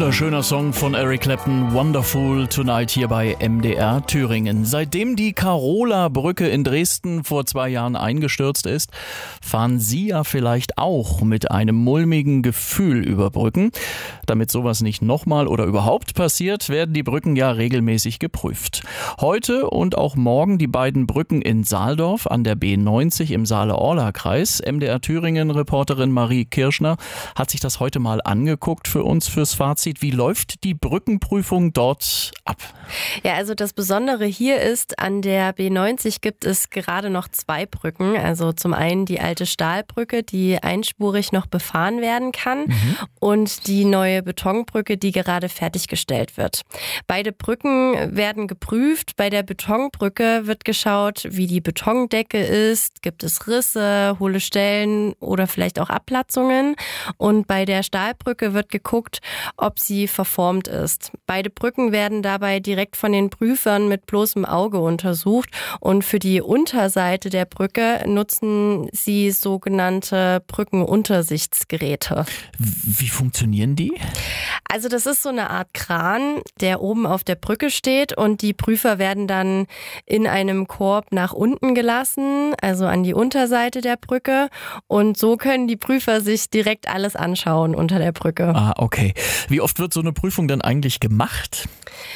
Wunderschöner Song von Eric Clapton, Wonderful Tonight hier bei MDR Thüringen. Seitdem die Karola-Brücke in Dresden vor 2 Jahren eingestürzt ist, fahren Sie ja vielleicht auch mit einem mulmigen Gefühl über Brücken. Damit sowas nicht nochmal oder überhaupt passiert, werden die Brücken ja regelmäßig geprüft. Heute und auch morgen die beiden Brücken in Saaldorf an der B90 im Saale-Orla-Kreis. MDR Thüringen-Reporterin Marie Kirschner hat sich das heute mal angeguckt für uns fürs Fazit. Wie läuft die Brückenprüfung dort ab? Ja, also das Besondere hier ist, an der B90 gibt es gerade noch 2 Brücken. Also zum einen die alte Stahlbrücke, die einspurig noch befahren werden kann, und die neue Betonbrücke, die gerade fertiggestellt wird. Beide Brücken werden geprüft. Bei der Betonbrücke wird geschaut, wie die Betondecke ist. Gibt es Risse, hohle Stellen oder vielleicht auch Abplatzungen? Und bei der Stahlbrücke wird geguckt, ob sie verformt ist. Beide Brücken werden dabei direkt von den Prüfern mit bloßem Auge untersucht, und für die Unterseite der Brücke nutzen sie sogenannte Brückenuntersichtsgeräte. Wie funktionieren die? Also das ist so eine Art Kran, der oben auf der Brücke steht, und die Prüfer werden dann in einem Korb nach unten gelassen, also an die Unterseite der Brücke, und so können die Prüfer sich direkt alles anschauen unter der Brücke. Ah, okay. Wie oft wird so eine Prüfung denn eigentlich gemacht?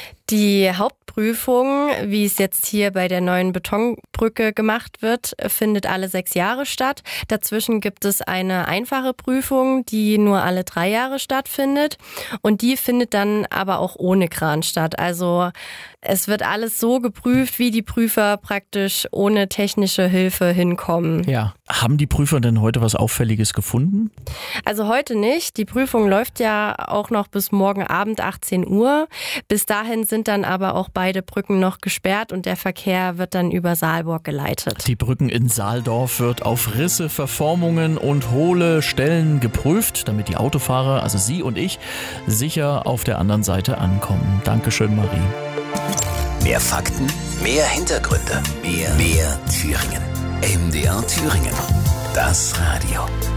Die Hauptprüfung, wie es jetzt hier bei der neuen Betonbrücke gemacht wird, findet alle 6 Jahre statt. Dazwischen gibt es eine einfache Prüfung, die nur alle 3 Jahre stattfindet. Und die findet dann aber auch ohne Kran statt. Also es wird alles so geprüft, wie die Prüfer praktisch ohne technische Hilfe hinkommen. Ja. Haben die Prüfer denn heute was Auffälliges gefunden? Also heute nicht. Die Prüfung läuft ja auch noch bis morgen Abend 18 Uhr. Bis dahin sind dann aber auch beide Brücken noch gesperrt und der Verkehr wird dann über Saalburg geleitet. Die Brücken in Saaldorf wird auf Risse, Verformungen und hohle Stellen geprüft, damit die Autofahrer, also Sie und ich, sicher auf der anderen Seite ankommen. Dankeschön, Marie. Mehr Fakten, mehr Hintergründe, mehr Thüringen. MDR Thüringen. Das Radio.